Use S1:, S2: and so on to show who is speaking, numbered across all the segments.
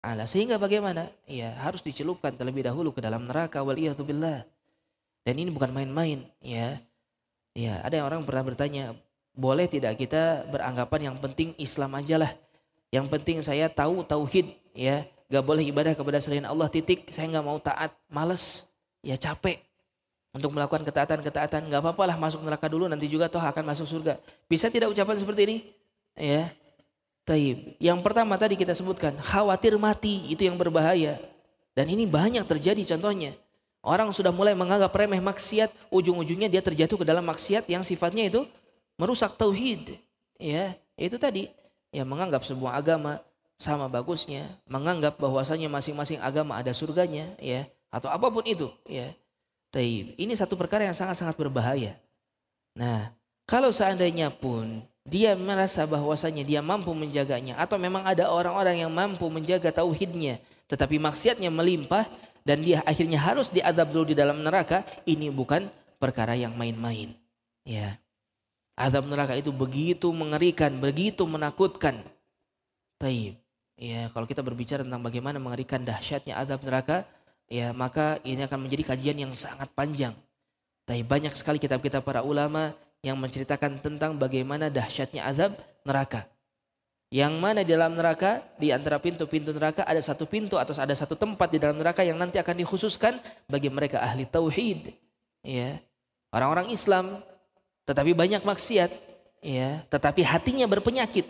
S1: Ala. Sehingga bagaimana? Ya, harus dicelupkan terlebih dahulu ke dalam neraka, waliyadzubillah. Dan ini bukan main-main, ya. Ya, ada yang orang pernah bertanya, boleh tidak kita beranggapan yang penting Islam aja lah. Yang penting saya tahu tauhid, ya. Gak boleh ibadah kepada selain Allah, titik. Saya gak mau taat, males, ya capek untuk melakukan ketaatan-ketaatan. Gak apa-apa lah masuk neraka dulu, nanti juga toh akan masuk surga. Bisa tidak ucapan seperti ini? Ya. Taib. Yang pertama tadi kita sebutkan, khawatir mati, itu yang berbahaya. Dan ini banyak terjadi contohnya. Orang sudah mulai menganggap remeh maksiat, ujung-ujungnya dia terjatuh ke dalam maksiat yang sifatnya itu merusak tauhid. Ya, itu tadi. Ya, menganggap sebuah agama sama bagusnya, menganggap bahwasanya masing-masing agama ada surganya, ya, atau apapun itu, ya. Taib. Ini satu perkara yang sangat-sangat berbahaya. Nah, kalau seandainya pun dia merasa bahwasanya dia mampu menjaganya, atau memang ada orang-orang yang mampu menjaga tauhidnya, tetapi maksiatnya melimpah dan dia akhirnya harus diazab dulu di dalam neraka, ini bukan perkara yang main-main. Ya. Azab neraka itu begitu mengerikan, begitu menakutkan. Taib. Ya, kalau kita berbicara tentang bagaimana mengerikan dahsyatnya azab neraka, ya maka ini akan menjadi kajian yang sangat panjang. Tapi banyak sekali kitab-kitab para ulama yang menceritakan tentang bagaimana dahsyatnya azab neraka. Yang mana di dalam neraka, di antara pintu-pintu neraka ada satu pintu atau ada satu tempat di dalam neraka yang nanti akan dikhususkan bagi mereka ahli tauhid, ya, orang-orang Islam, tetapi banyak maksiat, ya, tetapi hatinya berpenyakit,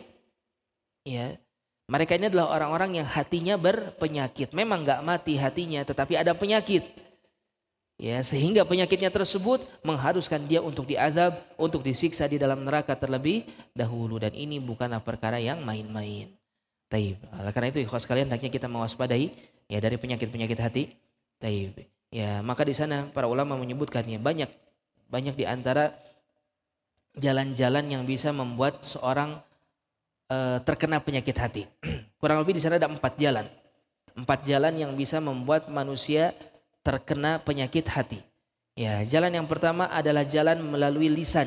S1: ya. Mereka ini adalah orang-orang yang hatinya berpenyakit. Memang nggak mati hatinya, tetapi ada penyakit. Ya, sehingga penyakitnya tersebut mengharuskan dia untuk diazab, untuk disiksa di dalam neraka terlebih dahulu, dan ini bukanlah perkara yang main-main. Taib. Oleh karena itu ikhwas sekalian, hendaknya kita mewaspadai ya dari penyakit-penyakit hati. Taib. Ya, maka di sana para ulama menyebutkannya banyak di antara jalan-jalan yang bisa membuat seorang terkena penyakit hati. Kurang lebih di sana ada 4 jalan. 4 jalan yang bisa membuat manusia terkena penyakit hati. Ya, jalan yang pertama adalah jalan melalui lisan.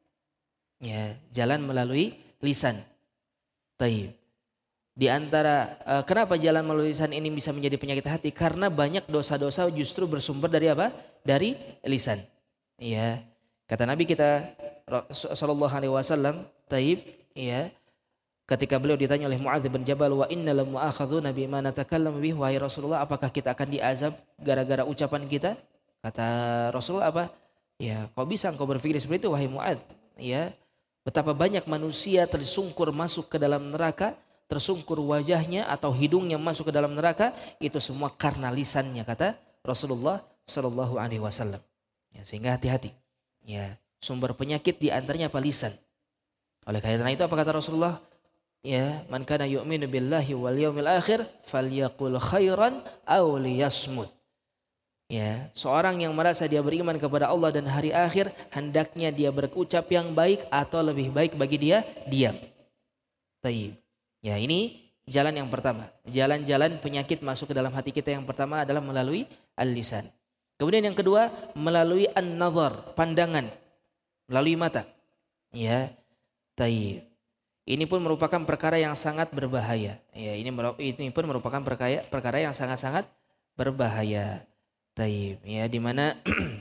S1: Ya, jalan melalui lisan. Taib. Di antara kenapa jalan melalui lisan ini bisa menjadi penyakit hati? Karena banyak dosa-dosa justru bersumber dari apa? Dari lisan. Ya, kata Nabi kita sallallahu alaihi wasallam, taib, ya. Ketika beliau ditanya oleh Muadz bin Jabal, wa inna lam mu'akhadzuna bima natakallamu bihi, wahai Rasulullah, apakah kita akan diazab gara-gara ucapan kita? Kata Rasulullah apa? Ya, kok bisa engkau berpikir seperti itu wahai Muadz? Ya, betapa banyak manusia tersungkur masuk ke dalam neraka, tersungkur wajahnya atau hidungnya masuk ke dalam neraka, itu semua karena lisannya, kata Rasulullah sallallahu alaihi wasallam. Ya, sehingga hati-hati. Ya, sumber penyakit di antaranya apa? Lisan. Oleh karena itu apa kata Rasulullah? Ya, man kana yu'minu billahi wal yaumil akhir falyaqul khairan aw liyasmut. Ya, seorang yang merasa dia beriman kepada Allah dan hari akhir, hendaknya dia berucap yang baik atau lebih baik bagi dia diam. Taib. Ya, ini jalan yang pertama. Jalan-jalan penyakit masuk ke dalam hati kita yang pertama adalah melalui al-lisan. Kemudian yang kedua melalui an-nazar, pandangan, melalui mata. Ya, taib. Ini pun merupakan perkara yang sangat berbahaya. Ya, ini pun merupakan perkara yang sangat-sangat berbahaya. Taib. Ya, di mana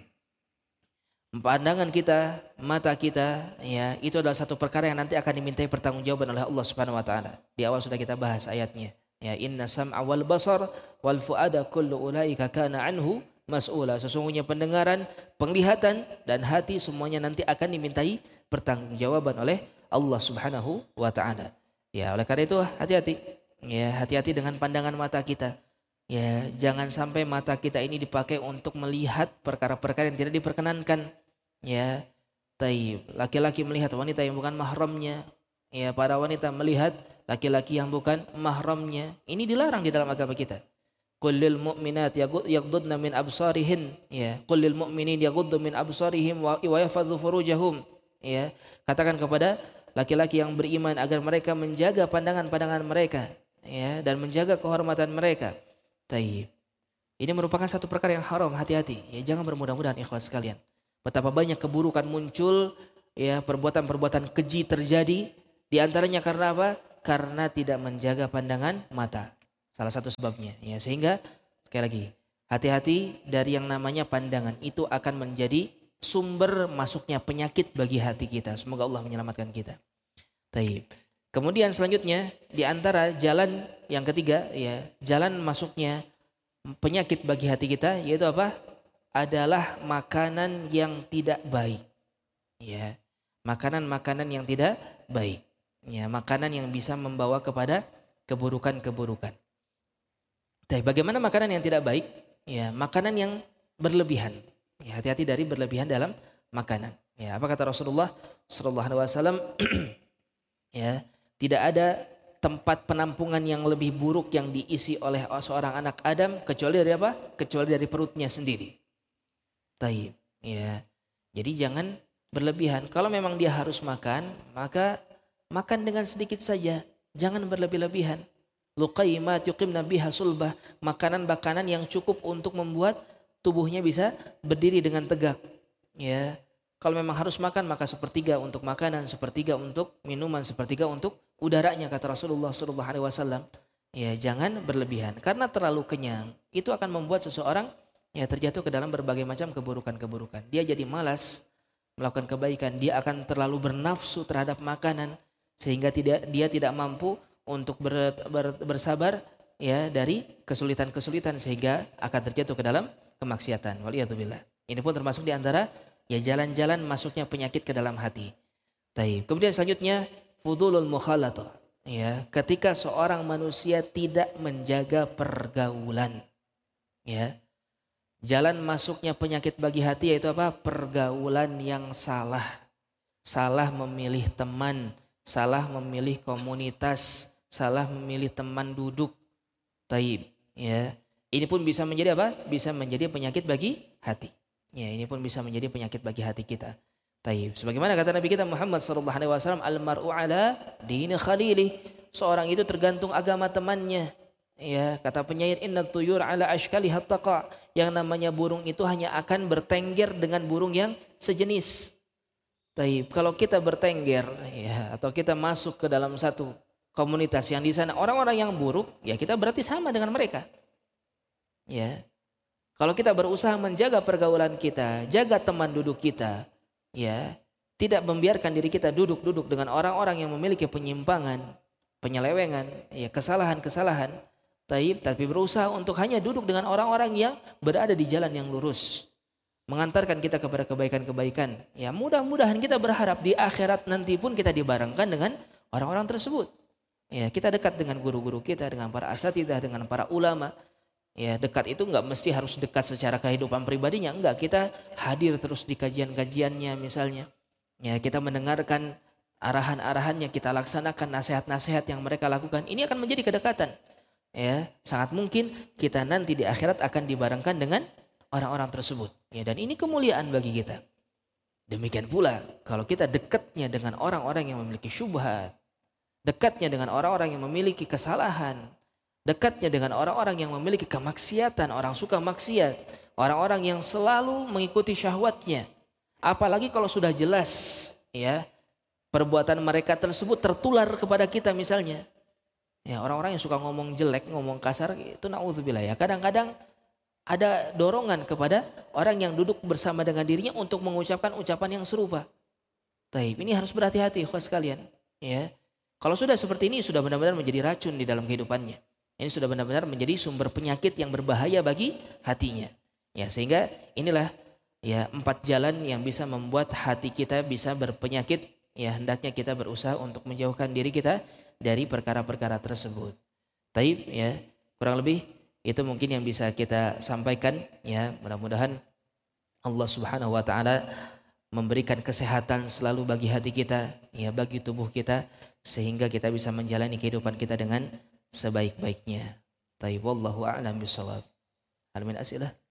S1: pandangan kita, mata kita, ya, itu adalah satu perkara yang nanti akan dimintai pertanggungjawaban oleh Allah Subhanahu wa taala. Di awal sudah kita bahas ayatnya. Ya, inna sam'a wal basar wal fuada kullu ulaika kana anhu mas'ula. Sesungguhnya pendengaran, penglihatan dan hati semuanya nanti akan dimintai pertanggungjawaban oleh Allah Subhanahu wa taala. Ya, oleh karena itu hati-hati. Ya, hati-hati dengan pandangan mata kita. Ya, jangan sampai mata kita ini dipakai untuk melihat perkara-perkara yang tidak diperkenankan. Ya, taib. Laki-laki melihat wanita yang bukan mahramnya. Ya, para wanita melihat laki-laki yang bukan mahramnya. Ini dilarang di dalam agama kita. Qul lil mu'minat yaghuddna min absarihin. Ya, qul lil mu'minin yaghuddu min absarihim wa yahfadzu furujahum. Ya, katakan kepada laki-laki yang beriman agar mereka menjaga pandangan-pandangan mereka, ya, dan menjaga kehormatan mereka. Taib. Ini merupakan satu perkara yang haram, hati-hati. Ya, jangan bermudah-mudahan ikhwas sekalian. Betapa banyak keburukan muncul, ya, perbuatan-perbuatan keji terjadi, di antaranya karena apa? Karena tidak menjaga pandangan mata. Salah satu sebabnya. Ya, sehingga sekali lagi hati-hati dari yang namanya pandangan, itu akan menjadi sumber masuknya penyakit bagi hati kita. Semoga Allah menyelamatkan kita. Taib. Kemudian selanjutnya di antara jalan yang ketiga, ya, jalan masuknya penyakit bagi hati kita yaitu apa? Adalah makanan yang tidak baik. Ya, makanan-makanan yang tidak baik. Ya, makanan yang bisa membawa kepada keburukan-keburukan. Tapi bagaimana makanan yang tidak baik? Ya, makanan yang berlebihan. Ya, hati-hati dari berlebihan dalam makanan. Ya, apa kata Rasulullah sallallahu alaihi wasallam? Ya, tidak ada tempat penampungan yang lebih buruk yang diisi oleh seorang anak Adam kecuali dari apa? Kecuali dari perutnya sendiri. Taib. Ya. Jadi jangan berlebihan. Kalau memang dia harus makan, maka makan dengan sedikit saja. Jangan berlebih-lebihan. Luqaymat yuqimna biha sulbah. Makanan-makanan yang cukup untuk membuat tubuhnya bisa berdiri dengan tegak. Ya. Kalau memang harus makan, maka sepertiga untuk makanan, sepertiga untuk minuman, sepertiga untuk udaranya, kata Rasulullah SAW. Ya, jangan berlebihan. Karena terlalu kenyang, itu akan membuat seseorang ya terjatuh ke dalam berbagai macam keburukan-keburukan. Dia jadi malas melakukan kebaikan. Dia akan terlalu bernafsu terhadap makanan sehingga dia tidak mampu untuk bersabar ya dari kesulitan-kesulitan sehingga akan terjatuh ke dalam kemaksiatan. Waliyadzubillah. Ini pun termasuk di antara ya jalan-jalan masuknya penyakit ke dalam hati. Taib. Kemudian selanjutnya fudulul mukhalatah. Ya, ketika seorang manusia tidak menjaga pergaulan. Ya. Jalan masuknya penyakit bagi hati yaitu apa? Pergaulan yang salah. Salah memilih teman, salah memilih komunitas, salah memilih teman duduk. Taib, ya. Ini pun bisa menjadi apa? Bisa menjadi penyakit bagi hati. Ya, ini pun bisa menjadi penyakit bagi hati kita. Taib. Sebagaimana kata Nabi kita Muhammad sallallahu alaihi wasallam, al-mar'u ala dini khalilih. Seorang itu tergantung agama temannya. Ya, kata penyair, inna tuyur ala ashkaliha taqa. Yang namanya burung itu hanya akan bertengger dengan burung yang sejenis. Taib. Kalau kita bertengger ya, atau kita masuk ke dalam satu komunitas yang di sana orang-orang yang buruk, ya kita berarti sama dengan mereka. Ya. Kalau kita berusaha menjaga pergaulan kita, jaga teman duduk kita, ya, tidak membiarkan diri kita duduk-duduk dengan orang-orang yang memiliki penyimpangan, penyelewengan, ya, kesalahan-kesalahan, tapi berusaha untuk hanya duduk dengan orang-orang yang berada di jalan yang lurus, mengantarkan kita kepada kebaikan-kebaikan. Ya, mudah-mudahan kita berharap di akhirat nanti pun kita dibarengkan dengan orang-orang tersebut. Ya, kita dekat dengan guru-guru kita, dengan para asatidzah, dengan para ulama. Ya, dekat itu enggak mesti harus dekat secara kehidupan pribadinya, enggak. Kita hadir terus di kajian-kajiannya misalnya. Ya, kita mendengarkan arahan-arahannya, kita laksanakan nasihat-nasihat yang mereka lakukan. Ini akan menjadi kedekatan. Ya, sangat mungkin kita nanti di akhirat akan dibarengkan dengan orang-orang tersebut. Ya, dan ini kemuliaan bagi kita. Demikian pula kalau kita dekatnya dengan orang-orang yang memiliki syubhat, dekatnya dengan orang-orang yang memiliki kesalahan, dekatnya dengan orang-orang yang memiliki kemaksiatan, orang suka maksiat, orang-orang yang selalu mengikuti syahwatnya. Apalagi kalau sudah jelas ya perbuatan mereka tersebut tertular kepada kita misalnya. Ya, orang-orang yang suka ngomong jelek, ngomong kasar itu naudzubillah ya. Kadang-kadang ada dorongan kepada orang yang duduk bersama dengan dirinya untuk mengucapkan ucapan yang serupa. Taib, ini harus berhati-hati ikhwas sekalian, ya. Kalau sudah seperti ini sudah benar-benar menjadi racun di dalam kehidupannya. Ini sudah benar-benar menjadi sumber penyakit yang berbahaya bagi hatinya. Ya, sehingga inilah ya 4 jalan yang bisa membuat hati kita bisa berpenyakit. Ya, hendaknya kita berusaha untuk menjauhkan diri kita dari perkara-perkara tersebut. Taib, ya, kurang lebih itu mungkin yang bisa kita sampaikan, ya. Mudah-mudahan Allah Subhanahu wa taala memberikan kesehatan selalu bagi hati kita, ya, bagi tubuh kita, sehingga kita bisa menjalani kehidupan kita dengan sebaik-baiknya. Taib, wallahu a'lam bishawab. Hal min as'ilah?